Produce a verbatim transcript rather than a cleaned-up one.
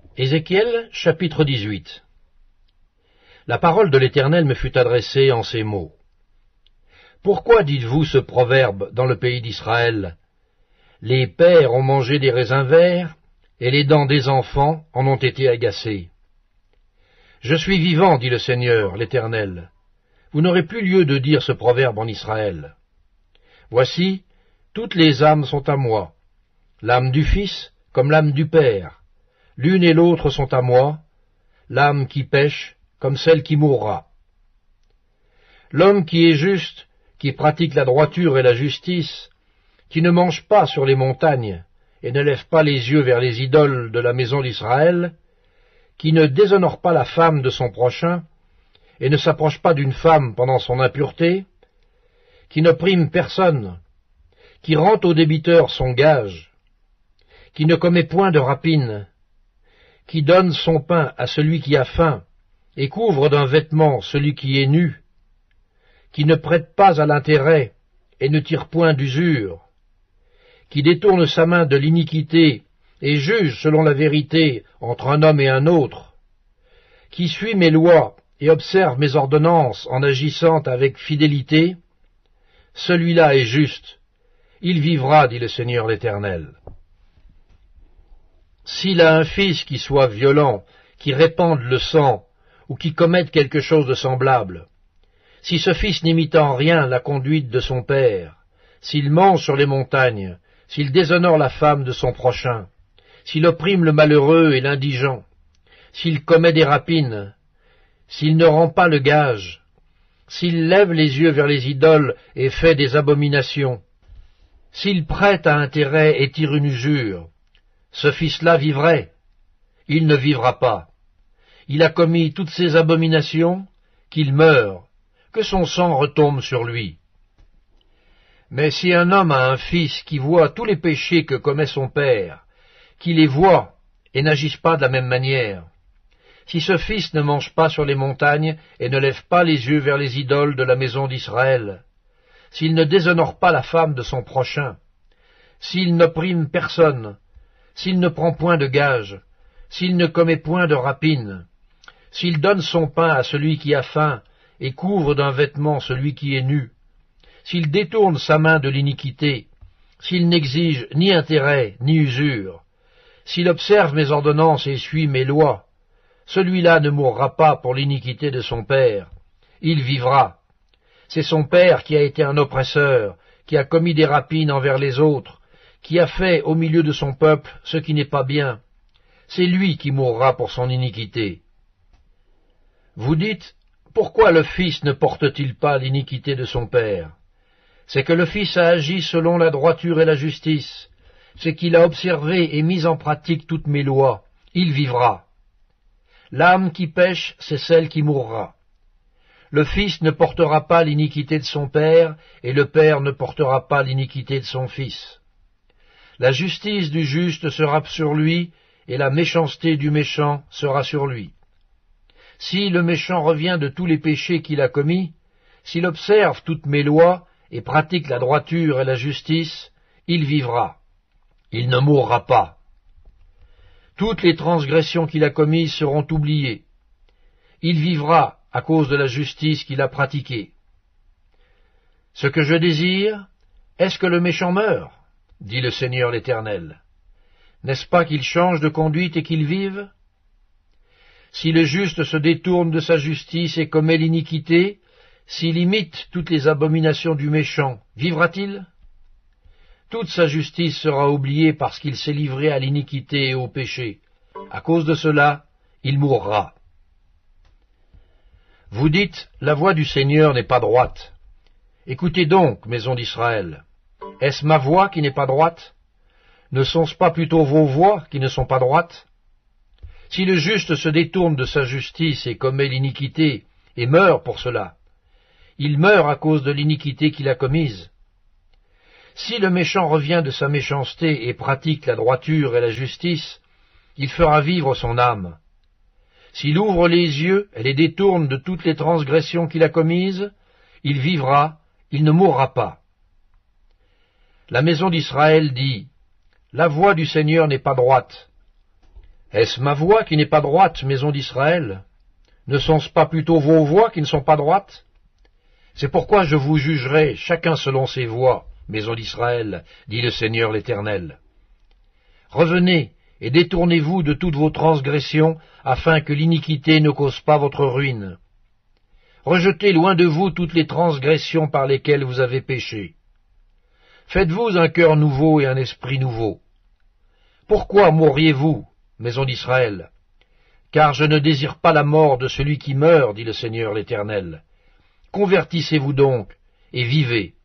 Ézéchiel, chapitre dix-huit. La parole de l'Éternel me fut adressée en ces mots. Pourquoi dites-vous ce proverbe dans le pays d'Israël? Les pères ont mangé des raisins verts, et les dents des enfants en ont été agacées. Je suis vivant, dit le Seigneur, l'Éternel. Vous n'aurez plus lieu de dire ce proverbe en Israël. Voici, toutes les âmes sont à moi, l'âme du Fils comme l'âme du Père. L'une et l'autre sont à moi, l'âme qui pêche comme celle qui mourra. L'homme qui est juste, qui pratique la droiture et la justice, qui ne mange pas sur les montagnes et ne lève pas les yeux vers les idoles de la maison d'Israël, qui ne déshonore pas la femme de son prochain et ne s'approche pas d'une femme pendant son impureté, qui n'opprime personne, qui rend au débiteur son gage, qui ne commet point de rapine, qui donne son pain à celui qui a faim, et couvre d'un vêtement celui qui est nu, qui ne prête pas à l'intérêt, et ne tire point d'usure, qui détourne sa main de l'iniquité, et juge selon la vérité entre un homme et un autre, qui suit mes lois et observe mes ordonnances en agissant avec fidélité, celui-là est juste, il vivra, dit le Seigneur l'Éternel. S'il a un fils qui soit violent, qui répande le sang, ou qui commette quelque chose de semblable, si ce fils n'imite en rien la conduite de son père, s'il mange sur les montagnes, s'il déshonore la femme de son prochain, s'il opprime le malheureux et l'indigent, s'il commet des rapines, s'il ne rend pas le gage, s'il lève les yeux vers les idoles et fait des abominations, s'il prête à intérêt et tire une usure, ce fils-là vivrait, il ne vivra pas. Il a commis toutes ces abominations, qu'il meure, que son sang retombe sur lui. Mais si un homme a un fils qui voit tous les péchés que commet son père, qui les voit et n'agisse pas de la même manière, si ce fils ne mange pas sur les montagnes et ne lève pas les yeux vers les idoles de la maison d'Israël, s'il ne déshonore pas la femme de son prochain, s'il n'opprime personne, s'il ne prend point de gage, s'il ne commet point de rapine, s'il donne son pain à celui qui a faim et couvre d'un vêtement celui qui est nu, s'il détourne sa main de l'iniquité, s'il n'exige ni intérêt ni usure, s'il observe mes ordonnances et suit mes lois, celui-là ne mourra pas pour l'iniquité de son père, il vivra. C'est son père qui a été un oppresseur, qui a commis des rapines envers les autres, qui a fait au milieu de son peuple ce qui n'est pas bien. C'est lui qui mourra pour son iniquité. Vous dites, pourquoi le Fils ne porte-t-il pas l'iniquité de son Père? C'est que le Fils a agi selon la droiture et la justice, c'est qu'il a observé et mis en pratique toutes mes lois, il vivra. L'âme qui pêche, c'est celle qui mourra. Le Fils ne portera pas l'iniquité de son Père, et le Père ne portera pas l'iniquité de son Fils. La justice du juste sera sur lui, et la méchanceté du méchant sera sur lui. Si le méchant revient de tous les péchés qu'il a commis, s'il observe toutes mes lois et pratique la droiture et la justice, il vivra. Il ne mourra pas. Toutes les transgressions qu'il a commises seront oubliées. Il vivra à cause de la justice qu'il a pratiquée. Ce que je désire, est-ce que le méchant meure? Dit le Seigneur l'Éternel. N'est-ce pas qu'il change de conduite et qu'il vive? Si le juste se détourne de sa justice et commet l'iniquité, s'il imite toutes les abominations du méchant, vivra-t-il? Toute sa justice sera oubliée parce qu'il s'est livré à l'iniquité et au péché. À cause de cela, il mourra. Vous dites, la voix du Seigneur n'est pas droite. Écoutez donc, maison d'Israël. Est-ce ma voix qui n'est pas droite? Ne sont-ce pas plutôt vos voix qui ne sont pas droites? Si le juste se détourne de sa justice et commet l'iniquité, et meurt pour cela, il meurt à cause de l'iniquité qu'il a commise. Si le méchant revient de sa méchanceté et pratique la droiture et la justice, il fera vivre son âme. S'il ouvre les yeux et les détourne de toutes les transgressions qu'il a commises, il vivra, il ne mourra pas. La maison d'Israël dit, « La voix du Seigneur n'est pas droite. » Est-ce ma voix qui n'est pas droite, maison d'Israël? Ne sont-ce pas plutôt vos voix qui ne sont pas droites? C'est pourquoi je vous jugerai, chacun selon ses voies, maison d'Israël, dit le Seigneur l'Éternel. Revenez et détournez-vous de toutes vos transgressions, afin que l'iniquité ne cause pas votre ruine. Rejetez loin de vous toutes les transgressions par lesquelles vous avez péché. Faites-vous un cœur nouveau et un esprit nouveau. Pourquoi mourriez-vous, maison d'Israël? Car je ne désire pas la mort de celui qui meurt, dit le Seigneur l'Éternel. Convertissez-vous donc, et vivez.